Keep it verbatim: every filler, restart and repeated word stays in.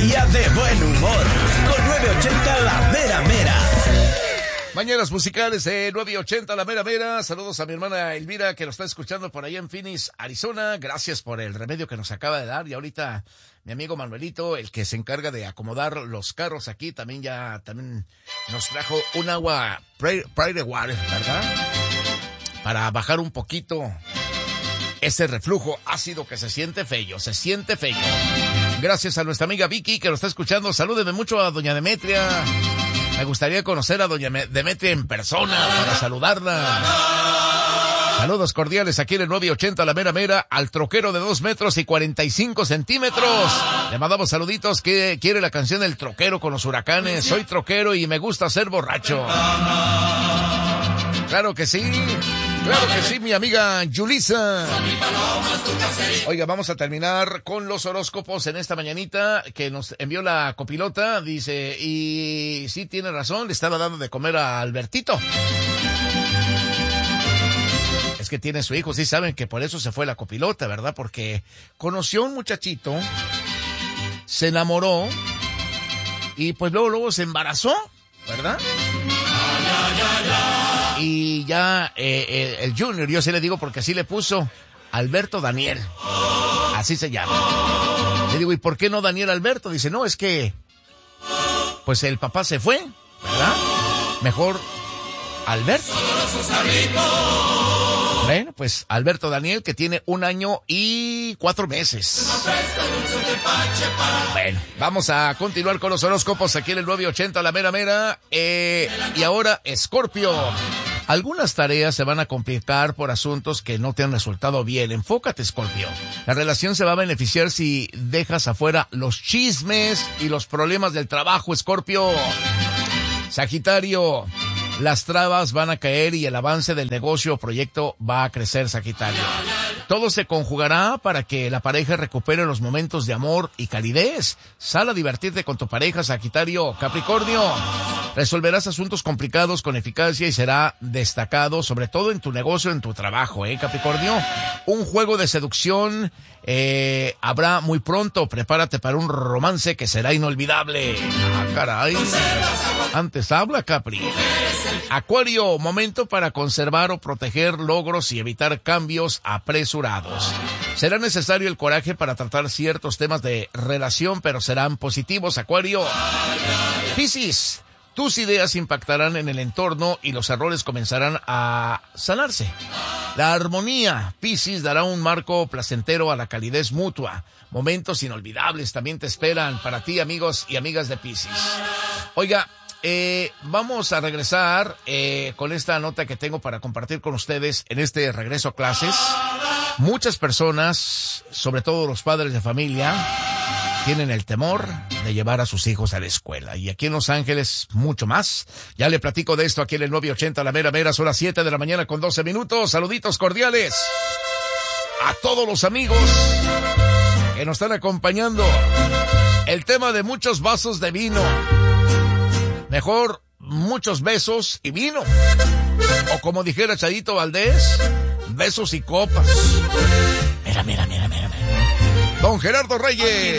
día de buen humor. Con nueve ochenta La Mera Mera. Mañanas musicales de nueve ochenta La Mera Mera. Saludos a mi hermana Elvira, que lo está escuchando por allá en Phoenix, Arizona. Gracias por el remedio que nos acaba de dar. Y ahorita mi amigo Manuelito, el que se encarga de acomodar los carros aquí, también ya también nos trajo un agua Prairie Water, ¿verdad? Para bajar un poquito ese reflujo ácido que se siente feo, se siente feo. Gracias a nuestra amiga Vicky, que lo está escuchando. Salúdeme mucho a doña Demetria. Me gustaría conocer a doña Demetria en persona para saludarla. Saludos cordiales aquí en el nueve ochenta La Mera Mera, al troquero de dos metros y cuarenta y cinco centímetros. Le mandamos saluditos, que quiere la canción del troquero con los huracanes. Soy troquero y me gusta ser borracho. Claro que sí, claro que sí, mi amiga Yulisa. Oiga, vamos a terminar con los horóscopos en esta mañanita que nos envió la copilota. Dice, y sí tiene razón, le estaba dando de comer a Albertito. Es que tiene su hijo, sí saben que por eso se fue la copilota, ¿verdad? Porque conoció a un muchachito, se enamoró y pues luego, luego se embarazó, ¿verdad? Y ya eh, el, el Junior, yo sí le digo porque así le puso Alberto Daniel, así se llama. Le digo, ¿y por qué no Daniel Alberto? Dice, no, es que pues el papá se fue, ¿verdad? Mejor Alberto. Bueno, pues Alberto Daniel, que tiene un año y cuatro meses. Bueno, vamos a continuar con los horóscopos aquí en el nueve ochenta La Mera Mera. Eh, y ahora, Escorpio. Algunas tareas se van a complicar por asuntos que no te han resultado bien. Enfócate, Escorpio. La relación se va a beneficiar si dejas afuera los chismes y los problemas del trabajo, Escorpio. Sagitario. Las trabas van a caer y el avance del negocio o proyecto va a crecer, Sagitario. Todo se conjugará para que la pareja recupere los momentos de amor y calidez. Sal a divertirte con tu pareja, Sagitario. Capricornio. Resolverás asuntos complicados con eficacia y será destacado, sobre todo en tu negocio, en tu trabajo, ¿eh, Capricornio? Un juego de seducción eh, habrá muy pronto. Prepárate para un romance que será inolvidable. Ah, caray. Antes habla, Capri. Acuario, momento para conservar o proteger logros y evitar cambios apresurados. Será necesario el coraje para tratar ciertos temas de relación, pero serán positivos, Acuario. Piscis, tus ideas impactarán en el entorno y los errores comenzarán a sanarse. La armonía, Piscis, dará un marco placentero a la calidez mutua. Momentos inolvidables también te esperan para ti, amigos y amigas de Piscis. Oiga, Eh, vamos a regresar eh, con esta nota que tengo para compartir con ustedes en este regreso a clases. Muchas personas, sobre todo los padres de familia, tienen el temor de llevar a sus hijos a la escuela. Y aquí en Los Ángeles, mucho más. Ya le platico de esto aquí en el nueve ochenta La Mera Mera. Son las siete de la mañana con doce minutos. Saluditos cordiales a todos los amigos que nos están acompañando. El tema de muchos vasos de vino. Mejor, muchos besos y vino. O como dijera Chayito Valdés, besos y copas. Mira, mira, mira, mira, mira. Don Gerardo Reyes.